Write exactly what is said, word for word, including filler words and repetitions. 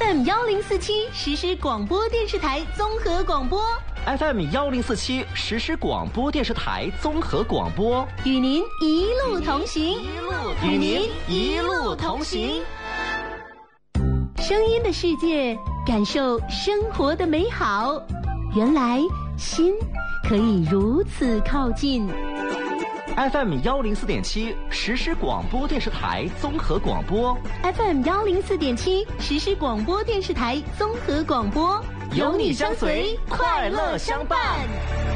M 幺零四七实时广播电视台综合广播 F M 幺零四七实时广播电视台综合广播， 与您一路同行， 与您一路同行。 声音的世界，感受生活的美好。原来心可以如此靠近。 F M 幺零四点七实时广播电视台综合广播 ，F M 幺零四点七实时广播电视台综合广播， 有你相随，快乐相伴。